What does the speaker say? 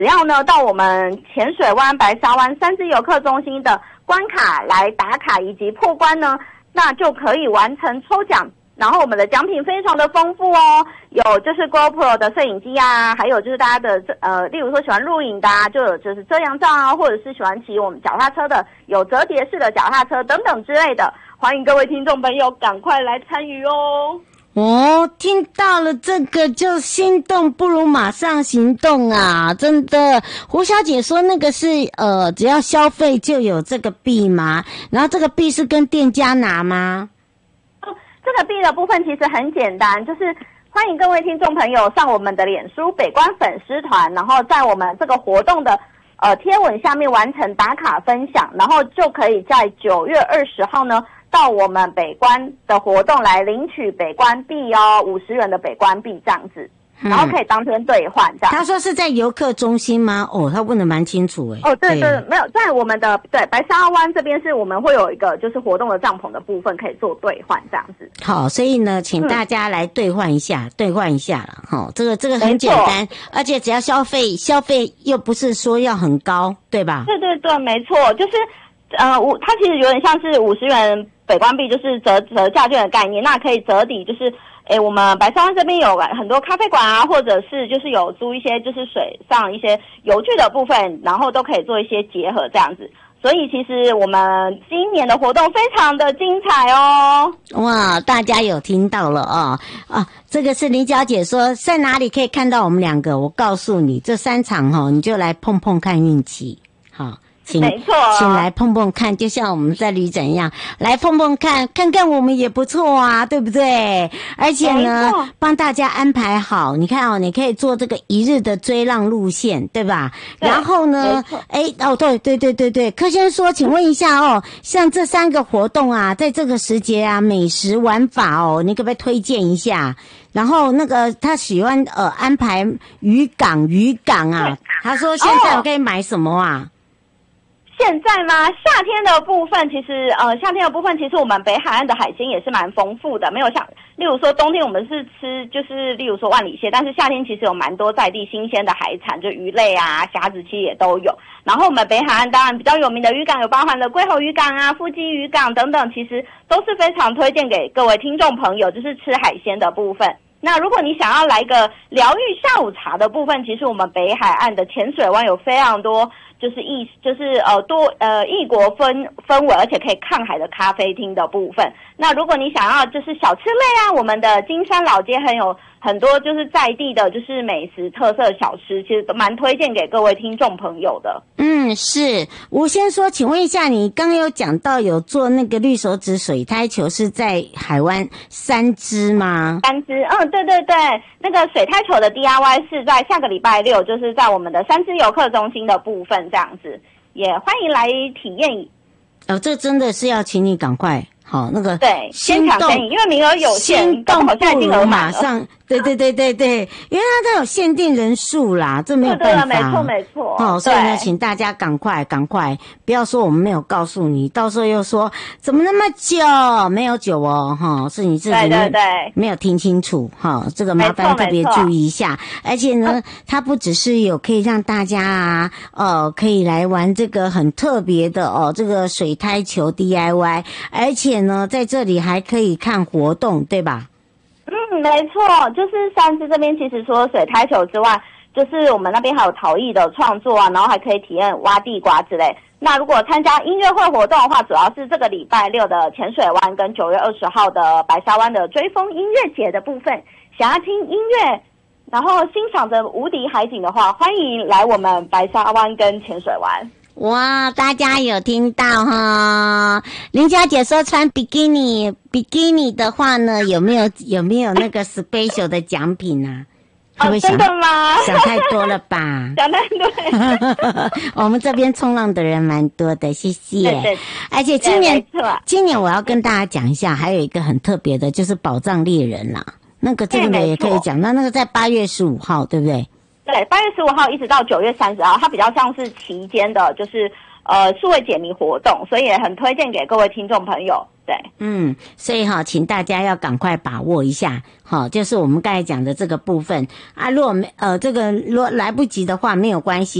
只要呢到我们浅水湾、白沙湾3支游客中心的关卡来打卡以及破关呢，那就可以完成抽奖。然后我们的奖品非常的丰富哦，有就是 GoPro 的摄影机啊，还有就是大家的例如说喜欢录影的啊，就有就是遮阳罩啊，或者是喜欢骑我们脚踏车的，有折叠式的脚踏车等等之类的，欢迎各位听众朋友赶快来参与哦。 哦，听到了这个就心动不如马上行动啊！真的，胡小姐说那个是只要消费就有这个币吗？然后这个币是跟店家拿吗？ 这个币的部分其实很简单，就是欢迎各位听众朋友上我们的脸书北关粉丝团，然后在我们这个活动的贴文下面完成打卡分享，然后就可以在9月20号呢到我们北关的活动来领取北关币哦，50元的北关币这样子。然后可以当天兑换这样。 他说是在游客中心吗？哦，他问得蛮清楚诶。 哦，对对，没有，在我们的白沙湾这边是我们会有一个就是活动的帐篷的部分可以做兑换这样子。 好，所以呢，请大家来兑换一下啦。哈，这个很简单，而且只要消费又不是说要很高，对吧？ 对对对，没错，就是它其实有点像是50元北关币，就是折价券的概念，那可以折抵就是。我们白沙湾这边有很多咖啡馆啊，或者是就是有租一些就是水上一些游具的部分，然后都可以做一些结合这样子。所以其实我们今年的活动非常的精彩哦。 哇，大家有听到了这个是林小姐说在哪里可以看到我们两个？我告诉你，这3场你就来碰碰看运气，好。 没错， 请来碰碰看，就像我们在旅展一样，来碰碰看，看看我们也不错啊，对不对？而且呢，帮大家安排好，你看你可以做这个1日的追浪路线，对吧？然后呢，对，柯先生说，请问一下像这3个活动啊，在这个时节啊，美食玩法你可不可以推荐一下？然后那个他喜欢安排渔港啊，他说现在我可以买什么啊？ 现在吗？夏天的部分其实我们北海岸的海鲜也是蛮丰富的，没有像例如说冬天我们是吃就是例如说万里蟹，但是夏天其实有蛮多在地新鲜的海产，就鱼类啊、虾子其实也都有。然后我们北海岸当然比较有名的渔港有包含了龟吼渔港啊、富基渔港等等，其实都是非常推荐给各位听众朋友，就是吃海鲜的部分。那如果你想要来个疗愈下午茶的部分，其实我们北海岸的浅水湾有非常多就是异国氛围，而且可以看海的咖啡厅的部分。那如果你想要就是小吃类啊，我们的金山老街有很多就是在地的就是美食特色小吃，其实都蛮推荐给各位听众朋友的。 是。我先说，请问一下，你刚刚有讲到有做那个绿手指水苔球是在海湾3支吗 ？3支，对对对，那个水苔球的 DIY 是在下个礼拜6，就是在我们的3支游客中心的部分这样子，也欢迎来体验。 这真的是要请你赶快。好，那个对，先抢先赢，因为名额有限， 心动不如马上，对，因为它有限定人数啦，这没有办法， 对，没错。 所以呢，请大家赶快，不要说我们没有告诉你，到时候又说怎么那么久，没有久是你自己没有听清楚，这个麻烦特别注意一下。而且呢，它不只是有可以让大家可以来玩这个很特别的这个水苔球 DIY， 而且呢，在这里还可以看活动，对吧？ 没错，就是3支这边其实除了水苔球之外，就是我们那边还有陶艺的创作啊，然后还可以体验挖地瓜之类。那如果参加音乐会活动的话，主要是这个礼拜6的浅水湾跟9月20号的白沙湾的追风音乐节的部分。想要听音乐，然后欣赏着无敌海景的话，欢迎来我们白沙湾跟浅水湾。 哇，大家有听到哈？林小姐说穿比基尼的话呢，有没有那个 special 的奖品啊？ 真的吗？ 想太多了吧？ 想太多。 我们这边冲浪的人蛮多的，谢谢。 对， 而且今年我要跟大家讲一下，还有一个很特别的，就是宝藏猎人啦。那个这个也可以讲，那个在8月15号，对不对？ 对，8月15号一直到9月30号，它比较像是期间的，就是数位解谜活动，所以也很推荐给各位听众朋友。 对， 所以请大家要赶快把握一下，就是我们刚才讲的这个部分啊。如果来不及的话，没有关系。